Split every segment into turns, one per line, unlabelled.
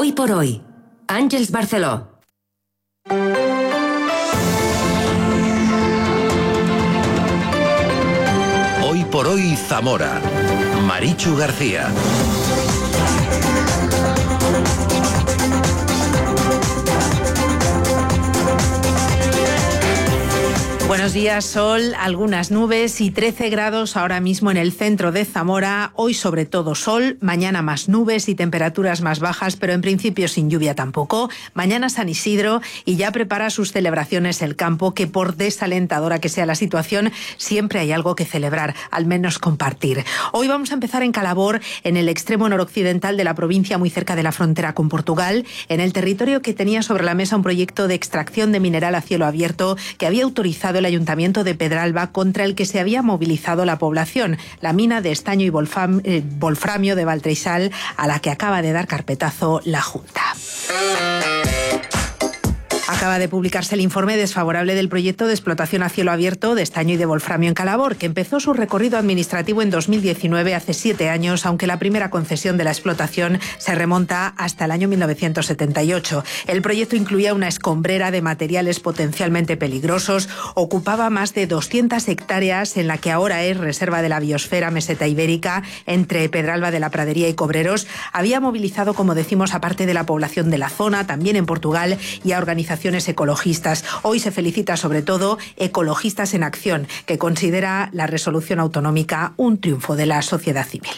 Hoy por hoy, Àngels Barceló.
Hoy por hoy, Zamora. Marichu García.
Buenos días, sol, algunas nubes y 13 grados ahora mismo en el centro de Zamora. Hoy sobre todo sol, mañana más nubes y temperaturas más bajas, pero en principio sin lluvia tampoco. Mañana San Isidro y ya prepara sus celebraciones el campo, que por desalentadora que sea la situación, siempre hay algo que celebrar, al menos compartir. Hoy vamos a empezar en Calabor, en el extremo noroccidental de la provincia, muy cerca de la frontera con Portugal, en el territorio que tenía sobre la mesa un proyecto de extracción de mineral a cielo abierto que había autorizado el Ayuntamiento de Pedralba, contra el que se había movilizado la población, la mina de estaño y wolframio de Valtreisal, a la que acaba de dar carpetazo la Junta. Acaba de publicarse el informe desfavorable del proyecto de explotación a cielo abierto de estaño y de wolframio en Calabor, que empezó su recorrido administrativo en 2019, hace 7 años, aunque la primera concesión de la explotación se remonta hasta el año 1978. El proyecto incluía una escombrera de materiales potencialmente peligrosos, ocupaba más de 200 hectáreas en la que ahora es reserva de la biosfera meseta ibérica, entre Pedralba de la Pradería y Cobreros. Había movilizado, como decimos, a parte de la población de la zona, también en Portugal, y a organizaciones ecologistas. Hoy se felicita sobre todo Ecologistas en Acción, que considera la resolución autonómica un triunfo de la sociedad civil.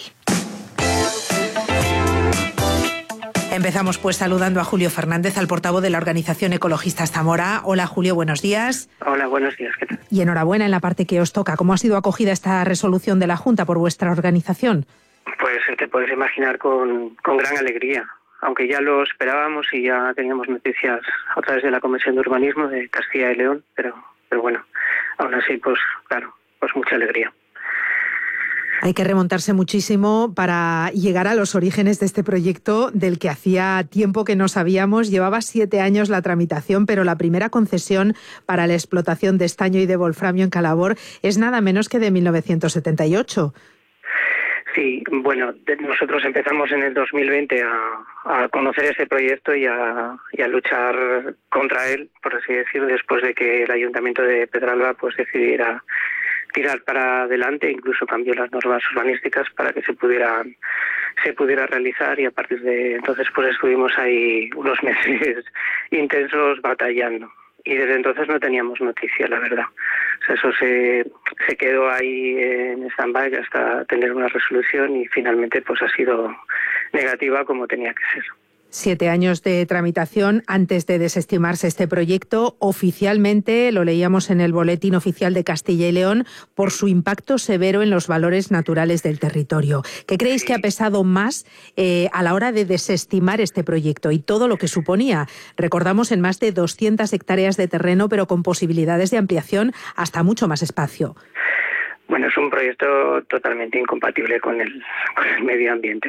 Empezamos pues saludando a Julio Fernández, al portavoz de la organización Ecologistas Zamora. Hola Julio, buenos días.
Hola, buenos días, ¿qué tal?
Y enhorabuena en la parte que os toca. ¿Cómo ha sido acogida esta resolución de la Junta por vuestra organización?
Pues te puedes imaginar con gran alegría. Aunque ya lo esperábamos y ya teníamos noticias a través de la Comisión de Urbanismo de Castilla y León, pero bueno, aún así, pues claro, pues mucha alegría.
Hay que remontarse muchísimo para llegar a los orígenes de este proyecto, del que hacía tiempo que no sabíamos. Llevaba 7 años la tramitación, pero la primera concesión para la explotación de estaño y de wolframio en Calabor es nada menos que de 1978.
Sí, bueno, nosotros empezamos en el 2020 a conocer ese proyecto y a luchar contra él, por así decirlo, después de que el Ayuntamiento de Pedralba pues decidiera tirar para adelante, incluso cambió las normas urbanísticas para que se pudiera realizar, y a partir de entonces pues estuvimos ahí unos meses intensos batallando. Y desde entonces no teníamos noticia, la verdad. O sea, eso se quedó ahí en stand-by hasta tener una resolución, y finalmente pues ha sido negativa como tenía que ser.
7 años de tramitación antes de desestimarse este proyecto. Oficialmente, lo leíamos en el Boletín Oficial de Castilla y León, por su impacto severo en los valores naturales del territorio. ¿Qué creéis que ha pesado más a la hora de desestimar este proyecto y todo lo que suponía? Recordamos, en más de 200 hectáreas de terreno, pero con posibilidades de ampliación hasta mucho más espacio.
Bueno, es un proyecto totalmente incompatible con el medio ambiente.